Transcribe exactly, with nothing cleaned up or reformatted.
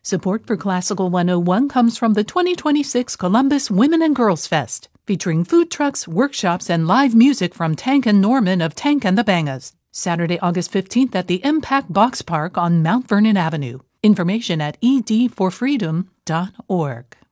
Support for Classical one oh one comes from the twenty twenty-six Columbus Women and Girls Fest, featuring food trucks, workshops, and live music from Tank and Norman of Tank and the Bangas. Saturday, August fifteenth at the Impact Box Park on Mount Vernon Avenue. Information at e d for freedom dot org.